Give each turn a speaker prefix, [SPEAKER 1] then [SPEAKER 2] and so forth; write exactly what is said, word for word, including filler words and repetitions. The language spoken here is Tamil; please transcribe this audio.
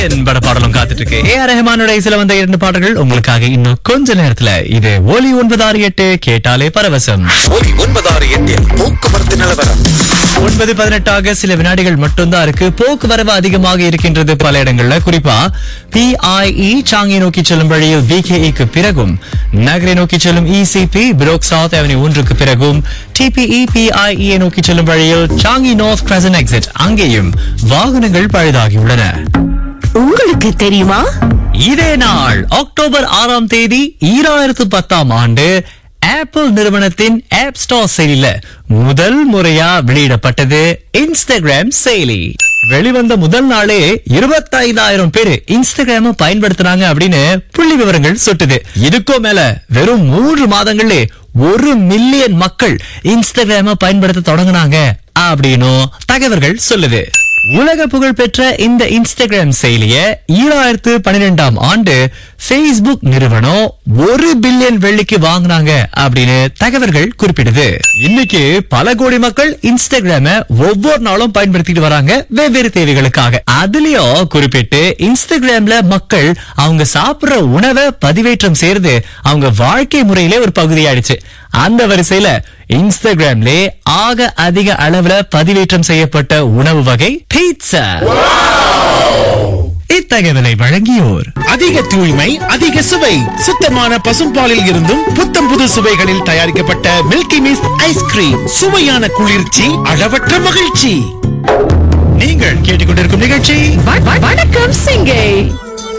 [SPEAKER 1] பட பாடலும் காத்துட்டு இருக்கு. ஏ ஆர் ரஹ்மானோட இசையில வந்த இரண்டு பாடல்கள் உங்களுக்காக இன்னும் கொஞ்ச நேரத்துல. இது ஒலி ஒன்பது ஆறு எட்டு கேட்டாலே பரவசம்.
[SPEAKER 2] ஒலி ஒன்பது ஆறு எட்டில் போக்குவரத்து நிலவரம்.
[SPEAKER 1] ஒன்பது பதினெட்டாக சில வினாடிகள் மட்டும்தான் இருக்கு. போக்குவரவு அதிகமாக இருக்கின்றது பல இடங்கள்ல. குறிப்பா பிஐஇ சாங்கி நோக்கி செல்லும் வழியில் விகேஇக்கு பிறகும், நகரை நோக்கி செல்லும் இசிபி பிரோக் சவுத் அவென்யூ ஒன்றுக்கு பிறகும், டிபிஇ பிஐஇ நோக்கி செல்லும் வழியில் சாங்கி நார்த் கிரசன் எக்ஸிட் அங்கேயும் வாகனங்கள் பழுதாகியுள்ளன.
[SPEAKER 3] உங்களுக்கு தெரியுமா,
[SPEAKER 1] இதே நாள் அக்டோபர் ஆறாம் தேதி ஈராயிரத்து பத்தாம் ஆண்டு ஆப்பிள் நிறுவனத்தின் ஆப் ஸ்டோர் செயலில முதல் முறையா வெளியிடப்பட்டது இன்ஸ்டாகிராம் செயலி. வெளிவந்த முதல் நாளே இருபத்தி ஐந்தாயிரம் பேரு இன்ஸ்டாகிராம பயன்படுத்தினாங்க அப்படின்னு புள்ளி விவரங்கள் சுட்டுது. இதுக்கும் மேல வெறும் மூன்று மாதங்களே ஒரு மில்லியன் மக்கள் இன்ஸ்டாகிராம பயன்படுத்த தொடங்கினாங்க அப்படின்னு தகவல்கள் சொல்லுது. உலக புகழ் பெற்ற இந்த இன்ஸ்டாகிராம் செயலிய ஈராயிரத்து பன்னிரெண்டாம் ஆண்டு Facebook நிறுவனம் ஒரு பில்லியன் வெள்ளிக்கு வாங்கினாங்க அப்படின்னு தகவல்கள் குறிப்பிடுது. இன்னைக்கு பல கோடி மக்கள் இன்ஸ்டாகிராம ஒவ்வொரு நாளும் பயன்படுத்திட்டு வராங்க வெவ்வேறு தேவைகளுக்காக. அதுலயும் குறிப்பிட்டு இன்ஸ்டாகிராம்ல மக்கள் அவங்க சாப்பிடுற உணவை பதிவேற்றம் செய்யறது அவங்க வாழ்க்கை முறையிலே ஒரு பகுதியாயிடுச்சு. அந்த வரிசையில இன்ஸ்டாகிராம்லே ஆக அதிக அளவுல பதிவேற்றம் செய்யப்பட்ட உணவு வகை பீட்சா. இத்தகவலை வழங்கியோர்
[SPEAKER 2] அதிக தூய்மை, அதிக சுவை, சுத்தமான பசும்பாலில் இருந்தும் புத்தம் புது சுவைகளில் தயாரிக்கப்பட்ட மில்கி மிஸ்ட் ஐஸ்கிரீம். சுவையான குளிர்ச்சி, அளவற்ற மகிழ்ச்சி.
[SPEAKER 1] நீங்கள் கேட்டுக்கொண்டிருக்கும் நிகழ்ச்சி
[SPEAKER 3] வணக்கம் சிங்கை.